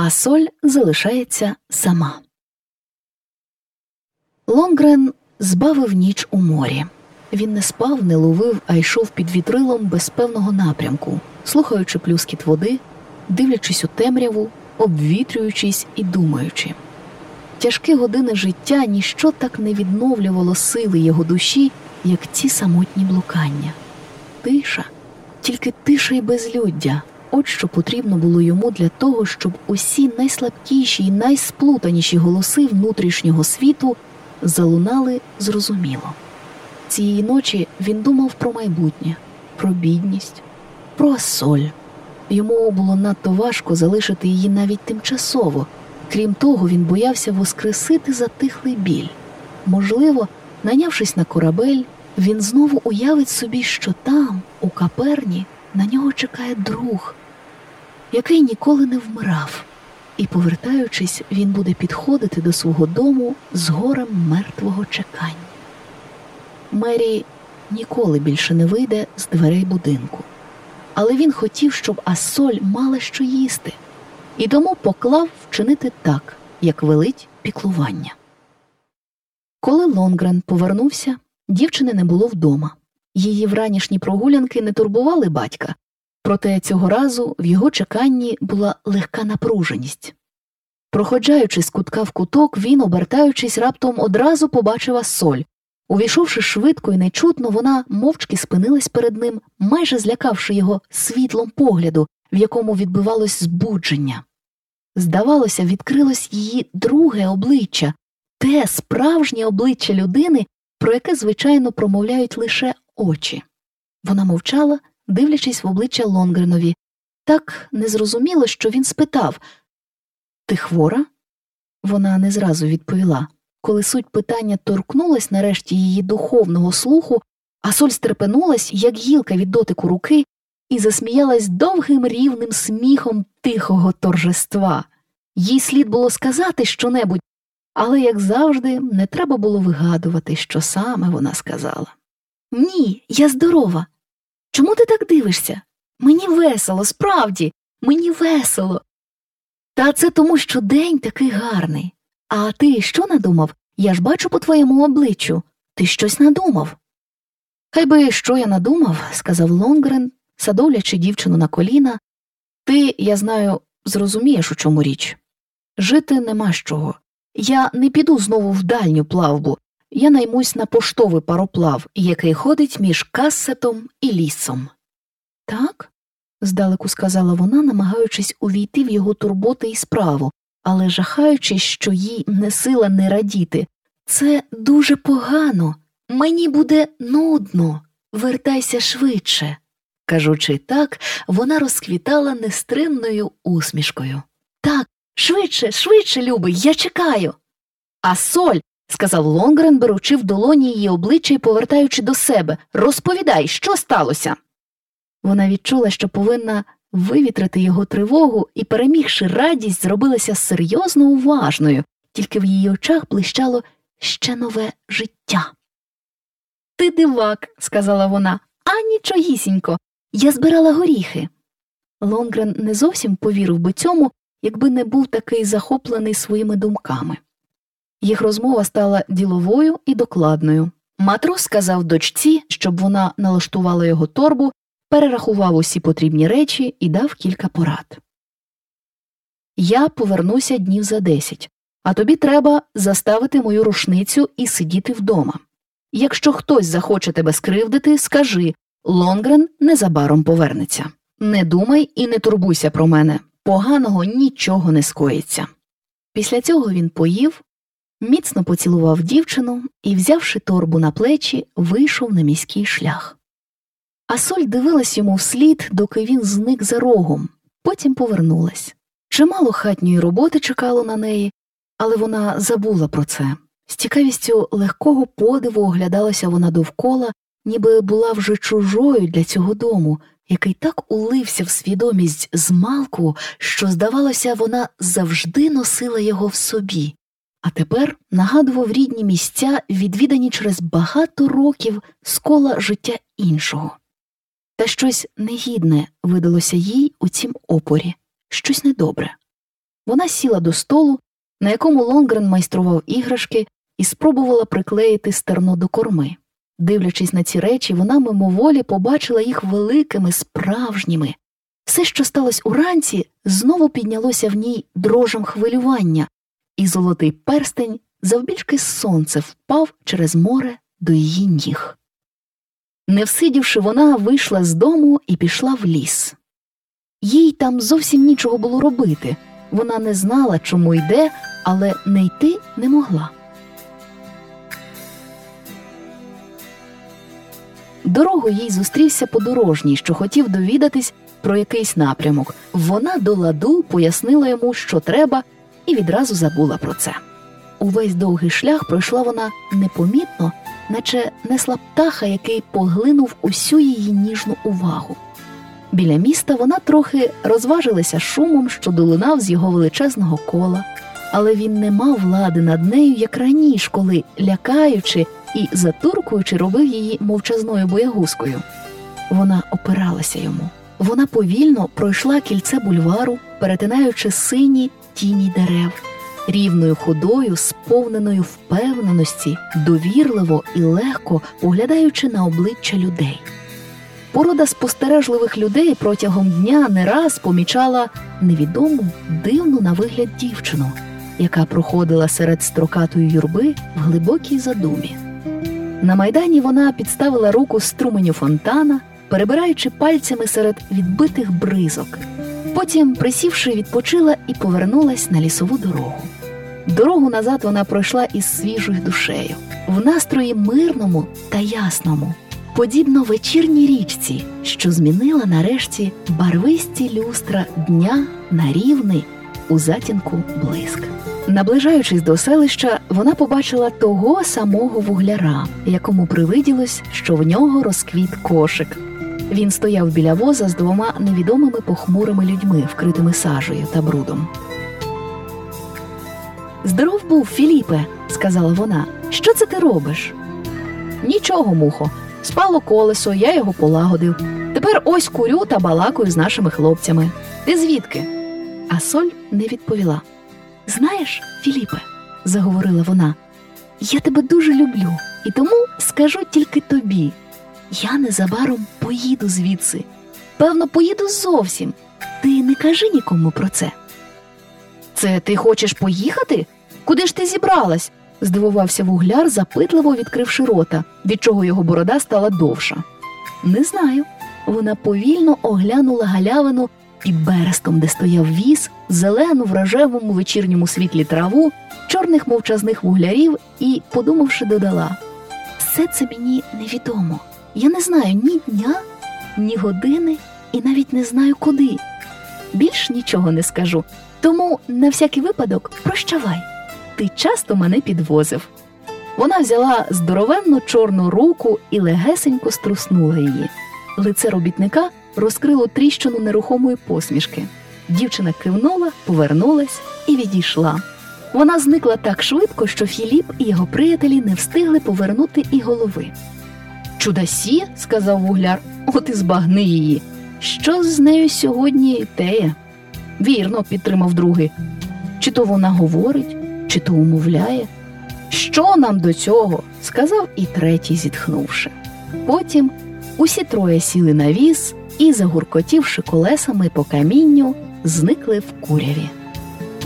а Соль залишається сама. Лонгрен збавив ніч у морі. Він не спав, не ловив, а йшов під вітрилом без певного напрямку, слухаючи плюскіт води, дивлячись у темряву, обвітрюючись і думаючи. Тяжкі години життя ніщо так не відновлювало сили його душі, як ці самотні блукання. Тиша, тільки тиша і безлюддя – от що потрібно було йому для того, щоб усі найслабкіші і найсплутаніші голоси внутрішнього світу залунали зрозуміло. Цієї ночі він думав про майбутнє, про бідність, про Соль. Йому було надто важко залишити її навіть тимчасово. Крім того, він боявся воскресити затихлий біль. Можливо, найнявшись на корабель, він знову уявить собі, що там, у Каперні, на нього чекає друг, який ніколи не вмирав. І, повертаючись, він буде підходити до свого дому з горем мертвого чекання. Мері ніколи більше не вийде з дверей будинку. Але він хотів, щоб Ассоль мала що їсти. І тому поклав вчинити так, як велить піклування. Коли Лонгрен повернувся, дівчини не було вдома. Її вранішні прогулянки не турбували батька, проте цього разу в його чеканні була легка напруженість. Проходжаючи з кутка в куток, він, обертаючись, раптом одразу побачив Ассоль. Увійшовши швидко і нечутно, вона мовчки спинилась перед ним, майже злякавши його світлом погляду, в якому відбивалось збудження. Здавалося, відкрилось її друге обличчя, те справжнє обличчя людини, про яке, звичайно, промовляють лише очі. Вона мовчала, дивлячись в обличчя Лонгренові. Так незрозуміло, що він спитав: «Ти хвора?» Вона не зразу відповіла. Коли суть питання торкнулась нарешті її духовного слуху, Ассоль стрепенулась, як гілка від дотику руки, і засміялась довгим рівним сміхом тихого торжества. Їй слід було сказати щонебудь, але, як завжди, не треба було вигадувати, що саме вона сказала. «Ні, я здорова. Чому ти так дивишся? Мені весело, справді, мені весело. Та це тому, що день такий гарний. А ти що надумав? Я ж бачу по твоєму обличчю. Ти щось надумав?» «Хай би що я надумав», – сказав Лонгрен, садовлячи дівчину на коліна. «Ти, я знаю, зрозумієш, у чому річ. Жити нема з чого. Я не піду знову в дальню плавбу. Я наймусь на поштовий пароплав, який ходить між Кассетом і лісом». «Так?» – здалеку сказала вона, намагаючись увійти в його турботи і справу, але жахаючись, що їй не сила не радіти. «Це дуже погано. Мені буде нудно. Вертайся швидше». Кажучи так, вона розквітала нестримною усмішкою. «Так, швидше, швидше, любий, я чекаю». «Ассоль», – сказав Лонгрен, беручи в долоні її обличчя і повертаючи до себе, – «розповідай, що сталося?» Вона відчула, що повинна вивітрити його тривогу, і, перемігши радість, зробилася серйозно уважною, тільки в її очах блищало ще нове життя. «Ти дивак», – сказала вона, – «а нічогісінько, я збирала горіхи». Лонгрен не зовсім повірив би цьому, якби не був такий захоплений своїми думками. Їх розмова стала діловою і докладною. Матрос сказав дочці, щоб вона налаштувала його торбу, перерахував усі потрібні речі і дав кілька порад. «Я повернуся днів за 10, а тобі треба заставити мою рушницю і сидіти вдома. Якщо хтось захоче тебе скривдити, скажи, Лонгрен незабаром повернеться. Не думай і не турбуйся про мене, поганого нічого не скоїться». Після цього він поїв, міцно поцілував дівчину і, взявши торбу на плечі, вийшов на міський шлях. Ассоль дивилась йому вслід, доки він зник за рогом, потім повернулась. Чимало хатньої роботи чекало на неї, але вона забула про це. З цікавістю легкого подиву оглядалася вона довкола, ніби була вже чужою для цього дому, який так улився в свідомість змалку, що, здавалося, вона завжди носила його в собі, а тепер нагадував рідні місця, відвідані через багато років з кола життя іншого. Та щось негідне видалося їй у цім опорі, щось недобре. Вона сіла до столу, на якому Лонгрен майстрував іграшки, і спробувала приклеїти стерно до корми. Дивлячись на ці речі, вона мимоволі побачила їх великими, справжніми. Все, що сталося уранці, знову піднялося в ній дрожем хвилювання, і золотий перстень завбільшки сонце впав через море до її ніг. Не всидівши, вона вийшла з дому і пішла в ліс. Їй там зовсім нічого було робити. Вона не знала, чому йде, але не йти не могла. Дорогою їй зустрівся подорожній, що хотів довідатись про якийсь напрямок. Вона до ладу пояснила йому, що треба, і відразу забула про це. Увесь довгий шлях пройшла вона непомітно, наче несла птаха, який поглинув усю її ніжну увагу. Біля міста вона трохи розважилася шумом, що долунав з його величезного кола, але він не мав влади над нею, як раніше, коли, лякаючи і затуркуючи, робив її мовчазною боягузкою. Вона опиралася йому. Вона повільно пройшла кільце бульвару, перетинаючи сині тіні дерев, рівною ходою, сповненою впевненості, довірливо і легко поглядаючи на обличчя людей. Порода спостережливих людей протягом дня не раз помічала невідому, дивну на вигляд дівчину, яка проходила серед строкатої юрби в глибокій задумі. На майдані вона підставила руку струменю фонтана, перебираючи пальцями серед відбитих бризок. Потім, присівши, відпочила і повернулась на лісову дорогу. Дорогу назад вона пройшла із свіжою душею, в настрої мирному та ясному, подібно вечірній річці, що змінила нарешті барвисті люстра дня на рівний у затінку блиск. Наближаючись до селища, вона побачила того самого вугляра, якому привиділось, що в нього розквіт кошик. Він стояв біля воза з двома невідомими похмурими людьми, вкритими сажею та брудом. «Здоров був, Філіпе», – сказала вона. «Що це ти робиш?» «Нічого, мухо. Спало колесо, я його полагодив. Тепер ось курю та балакаю з нашими хлопцями. Ти звідки?» А Соль не відповіла. «Знаєш, Філіпе», – заговорила вона, – «я тебе дуже люблю, і тому скажу тільки тобі. Я незабаром поїду звідси. Певно, поїду зовсім. Ти не кажи нікому про це». «Це ти хочеш поїхати? Куди ж ти зібралась?» – здивувався вугляр, запитливо відкривши рота, від чого його борода стала довша. «Не знаю». Вона повільно оглянула галявину під берестом, де стояв віз, зелену в рожевому вечірньому світлі траву, чорних мовчазних вуглярів і, подумавши, додала: «Все це мені невідомо. Я не знаю ні дня, ні години і навіть не знаю куди. Більш нічого не скажу, тому на всякий випадок прощавай. Ти часто мене підвозив». Вона взяла здоровенну чорну руку і легесенько струснула її. Лице робітника розкрило тріщину нерухомої посмішки. Дівчина кивнула, повернулась і відійшла. Вона зникла так швидко, що Філіп і його приятелі не встигли повернути і голови. «Чудасі», – сказав вугляр, – «от і збагни її. Що з нею сьогодні теє?» «Вірно», – підтримав другий. «Чи то вона говорить, чи то умовляє?» «Що нам до цього?» – сказав і третій, зітхнувши. Потім усі троє сіли на віз і, загуркотівши колесами по камінню, зникли в куряві.